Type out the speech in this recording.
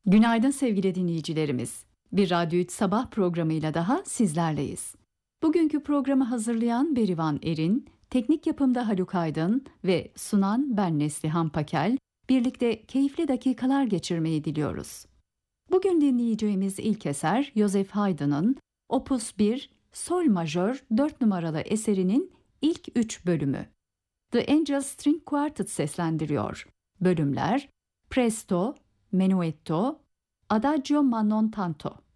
Günaydın sevgili dinleyicilerimiz. Bir Radyo 3 Sabah programıyla daha sizlerleyiz. Bugünkü programı hazırlayan Berivan Erin, teknik yapımda Haluk Aydın ve sunan ben Neslihan Pakel, birlikte keyifli dakikalar geçirmeyi diliyoruz. Bugün dinleyeceğimiz ilk eser Joseph Haydn'ın Opus 1 Sol Majör 4 numaralı eserinin ilk 3 bölümü. The Angel String Quartet seslendiriyor. Bölümler Presto, Menuetto, Adagio ma non tanto.